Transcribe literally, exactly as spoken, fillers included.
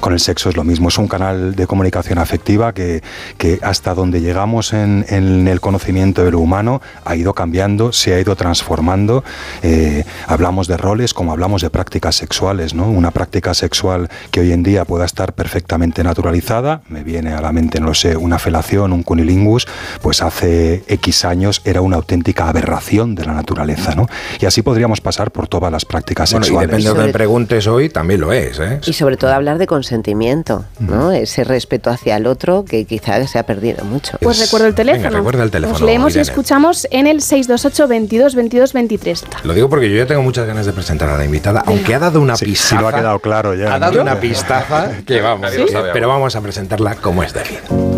con el sexo es lo mismo, es un canal de comunicación afectiva que, que hasta donde llegamos en, en el conocimiento de lo humano ha ido cambiando, se ha ido transformando. Eh, hablamos de roles como hablamos de prácticas sexuales, ¿no? Una práctica sexual que hoy en día pueda estar perfectamente naturalizada, me viene a la mente, no lo sé, una felación, un cunilingus, pues hace X años era una auténtica aberración de la naturaleza, ¿no? Y así podríamos pasar por todas las prácticas bueno, sexuales. Y depende de lo que me preguntes hoy, también lo es, ¿eh? Y sobre todo hablar de consentimiento, ¿no? Ese respeto hacia el otro que quizás se ha perdido mucho. Pues recuerdo el teléfono. Venga, recuerda el teléfono. Os leemos Irene. y escuchamos en el seis dos ocho, veintidós, veintidós, veintitrés. Lo digo porque yo ya tengo muchas ganas de presentar a la invitada, aunque ha dado una Sí, pistaza. sí lo ha quedado claro ya. Ha dado ¿no? una pistaza que vamos, Nadie lo sabe pero aún. vamos a presentarla como es debido.